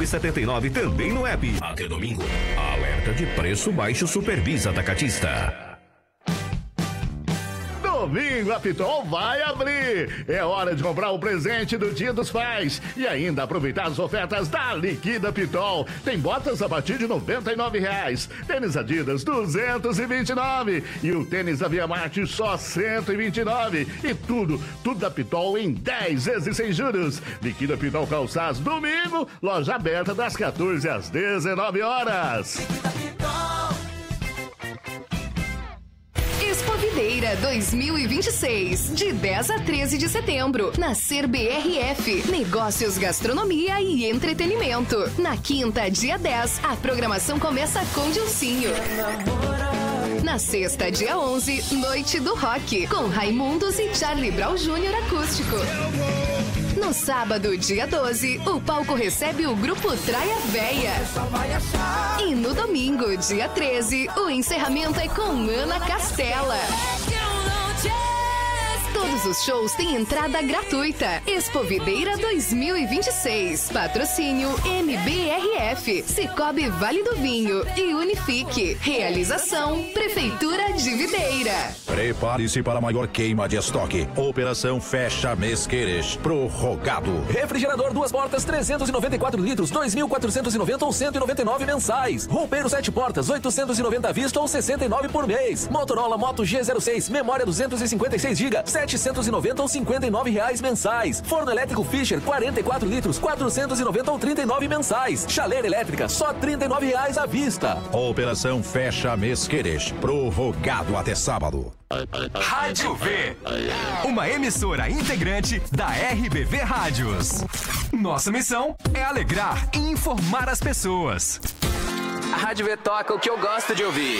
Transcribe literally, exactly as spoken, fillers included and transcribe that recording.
e setenta e nove também no app. Até domingo, alerta de preço baixo Superbis Atacadista. Domingo a Pitol vai abrir. É hora de comprar o presente do Dia dos Pais e ainda aproveitar as ofertas da Liquida Pitol. Tem botas a partir de noventa e nove reais, tênis Adidas duzentos e vinte e nove e o tênis da Via Marte só cento e vinte e nove. E tudo, tudo da Pitol em dez vezes sem juros. Liquida Pitol Calçados, domingo, loja aberta das quatorze às dezenove horas. Liquida Pitol. Expovideira dois mil e vinte e seis, de dez a treze de setembro, na Ser B R F, Negócios, Gastronomia e Entretenimento. Na quinta, dia dez, a programação começa com Dilcinho. Na sexta, dia onze, Noite do Rock, com Raimundos e Charlie Brown Júnior acústico. No sábado, dia doze, o palco recebe o grupo Traia Véia. E no domingo, dia treze, o encerramento é com Ana Castela. Todos os shows têm entrada gratuita. Expovideira dois mil e vinte e seis. Patrocínio M B R F, Cicobi Vale do Vinho e Unifique. Realização Prefeitura de Videira. Prepare-se para a maior queima de estoque. Operação Fecha Mês Queres. Prorrogado. Refrigerador duas portas trezentos e noventa e quatro litros, dois mil quatrocentos e noventa ou cento e noventa e nove mensais. Roupeiro sete portas, oitocentos e noventa à vista ou sessenta e nove por mês. Motorola Moto G zero seis, memória duzentos e cinquenta e seis gigas, setecentos e noventa ou cinquenta e nove reais mensais. Forno elétrico Fischer quarenta e quatro litros, quatrocentos e noventa ou trinta e nove mensais. Chaleira elétrica só trinta e nove reais à vista. Operação Fecha Mês Queres. Prorrogado até sábado. Rádio V, uma emissora integrante da R B V Rádios. Nossa missão é alegrar e informar as pessoas. A Rádio V toca o que eu gosto de ouvir.